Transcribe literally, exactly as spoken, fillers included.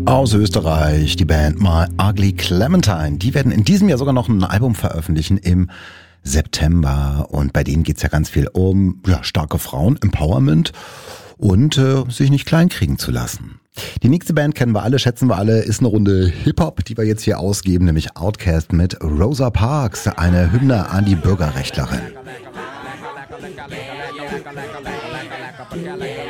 Aus Österreich, die Band My Ugly Clementine. Die werden in diesem Jahr sogar noch ein Album veröffentlichen im September. Und bei denen geht's ja ganz viel um ja, starke Frauen, Empowerment und äh, sich nicht kleinkriegen zu lassen. Die nächste Band kennen wir alle, schätzen wir alle, ist eine Runde Hip-Hop, die wir jetzt hier ausgeben, nämlich Outkast mit Rosa Parks, eine Hymne an die Bürgerrechtlerin.